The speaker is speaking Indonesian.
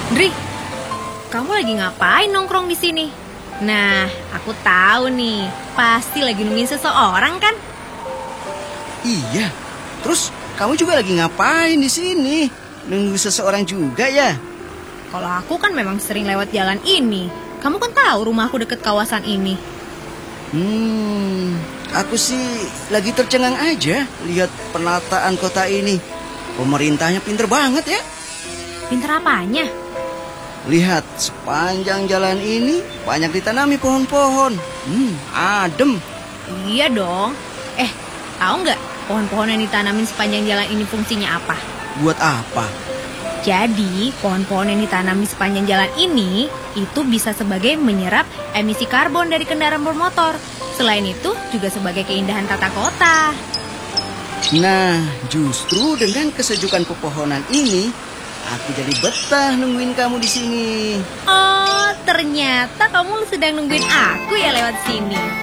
Dri, kamu lagi ngapain nongkrong di sini? Nah, aku tahu nih, pasti lagi nungguin seseorang kan? Iya. Terus kamu juga lagi ngapain di sini? Nunggu seseorang juga ya? Kalau aku kan memang sering lewat jalan ini. Kamu kan tahu rumahku deket kawasan ini. Aku sih lagi tercengang aja lihat penataan kota ini. Pemerintahnya pinter banget ya. Pinter apanya? Lihat, sepanjang jalan ini banyak ditanami pohon-pohon. Adem. Iya dong. Tahu nggak pohon-pohon yang ditanamin sepanjang jalan ini fungsinya apa? Buat apa? Jadi, pohon-pohon yang ditanami sepanjang jalan ini itu bisa sebagai menyerap emisi karbon dari kendaraan bermotor. Selain itu, juga sebagai keindahan tata kota. Nah, justru dengan kesejukan pepohonan ini, aku jadi betah nungguin kamu di sini. Oh, ternyata kamu sedang nungguin aku ya lewat sini.